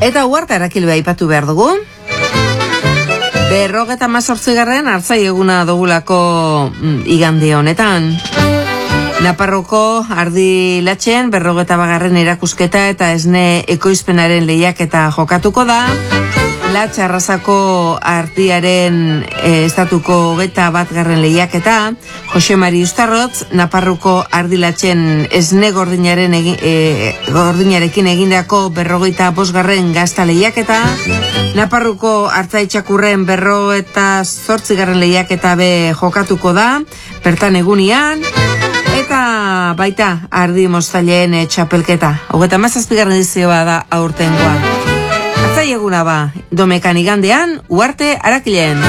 Eta Uarte Arakilbea aipatu behar dugu. 58. hartzai eguna dugulako igande honetan. Naparroko Ardi Latxen 58. erakusketa eta esne ekoizpenaren lehiaketa jokatuko da. Latx Arrasako Ardiaren estatuko 21. lehiaketa. Jose Mari Ustarrotz, Naparruko Ardi Latxen esne gordinarekin egindako 55. gazta lehiaketa. Naparruko Artzai Txakurren 58. lehiaketa be jokatuko da, bertan egunian. Eta baita Ardi Moztaileen txapelketa. 37. edizioa da aurtengoa. Artzai eguna ba, Domekan igandean, Uarte Arakilen.